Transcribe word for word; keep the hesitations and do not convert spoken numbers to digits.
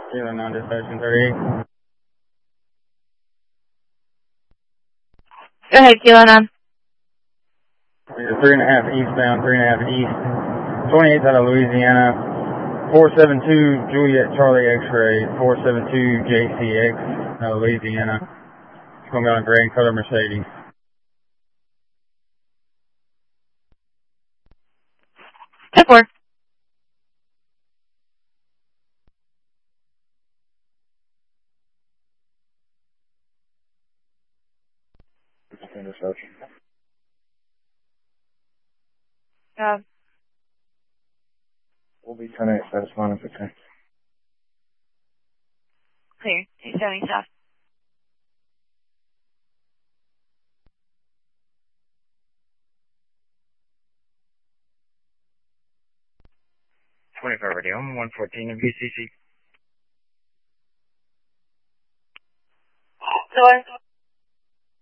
Zero nine dispatching thirty-eight. Go ahead, Kilo nine. You're three and a half eastbound, three and a half east. twenty-eighth out of Louisiana. four seven two Juliet Charlie X-ray. four seven two J C X out of Louisiana. It's going to be on a gray and color Mercedes. ten four. Uh, We'll be ten eight, satisfying if it's okay. clear. eight seventy south. twenty-five radio, one fourteen in V C C. Door.